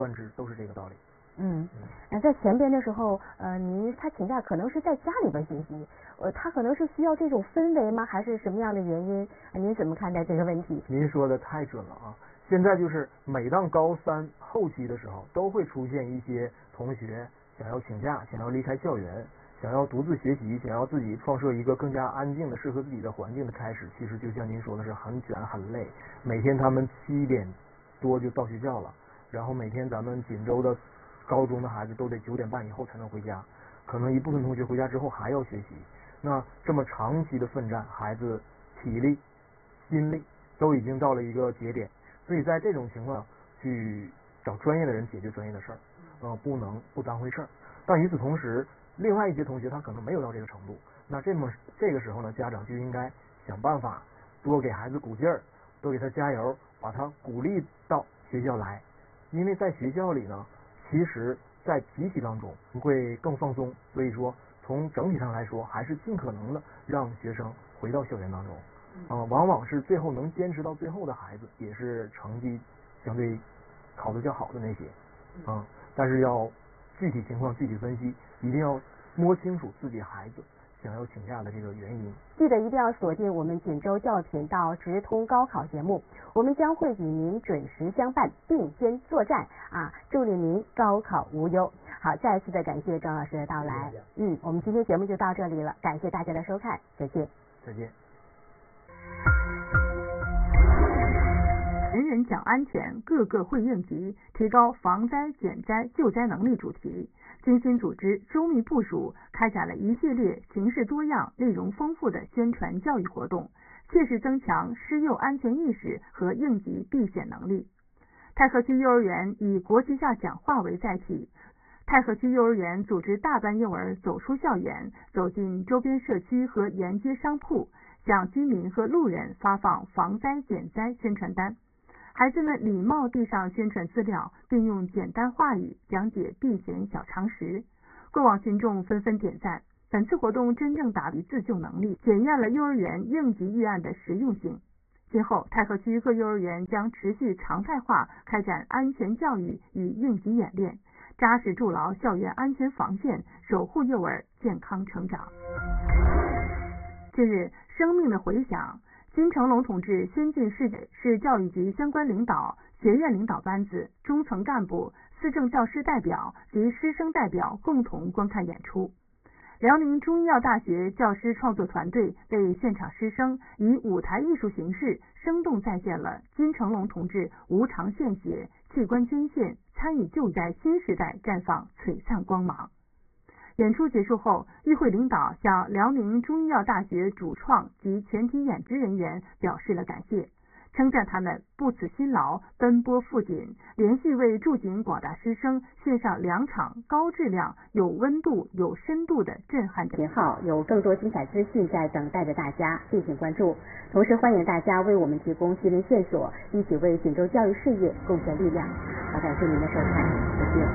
断之，都是这个道理。 在前边的时候，他请假可能是在家里边学习，他可能是需要这种氛围吗？还是什么样的原因？您怎么看待这个问题？ 您说的太准了啊！现在就是每当高三后期的时候，都会出现一些同学想要请假，想要离开校园，想要独自学习，想要自己创设一个更加安静的、适合自己的环境的开始。其实就像您说的是很卷很累，每天他们7点多就到学校了，然后每天咱们锦州的高中的孩子都得9点半以后才能回家，可能一部分同学回家之后还要学习。那这么长期的奋战，孩子体力、心力都已经到了一个节点，所以在这种情况去找专业的人解决专业的事儿，不能不当回事儿。但与此同时，另外一些同学他可能没有到这个程度，那这个时候呢，家长就应该想办法多给孩子鼓劲儿，多给他加油，把他鼓励到学校来，因为在学校里呢，其实在集体当中会更放松，所以说从整体上来说，还是尽可能的让学生回到校园当中。往往是最后能坚持到最后的孩子，也是成绩相对考得较好的那些。但是要具体情况具体分析，一定要摸清楚自己孩子想要请假的这个原因。 记得一定要锁定我们锦州教育频道直通高考节目，我们将会与您准时相伴，并肩作战祝愿您高考无忧。好，再次的感谢庄老师的到来。我们今天节目就到这里了，感谢大家的收看，再见。 再见。 人人讲安全，个个会应急，提高防灾减灾救灾能力主题，精心组织周密部署，开展了一系列形式多样、内容丰富的宣传教育活动，切实增强师幼安全意识和应急避险能力。太和区幼儿园以国旗下讲话为载体，太和区幼儿园组织大班幼儿走出校园，走进周边社区和沿街商铺，向居民和路人发放防灾减灾宣传单。孩子们礼貌递上宣传资料，并用简单话语讲解避险小常识。过往群众纷纷点赞，本次活动真正打击自救能力，检验了幼儿园应急预案的实用性。今后，太和区各幼儿园将持续常态化开展安全教育与应急演练，扎实筑牢校园安全防线，守护幼儿健康成长。近日，生命的回响，金成龙同志先进视野市教育局相关领导、学院领导班子、中层干部、思政教师代表及师生代表共同观看演出。辽宁中医药大学教师创作团队为现场师生以舞台艺术形式生动再现了金成龙同志无偿献血、器官捐献、参与救灾新时代绽放璀璨光芒。演出结束后，与会领导向辽宁中医药大学主创及全体演职人员表示了感谢，称赞他们不辞辛劳、奔波赴锦，连续为驻锦广大师生献上2场高质量、有温度、有深度的震撼频号，有更多精彩资讯在等待着大家，敬请关注。同时欢迎大家为我们提供新闻线索，一起为锦州教育事业贡献力量。好，感谢您的收看，再见。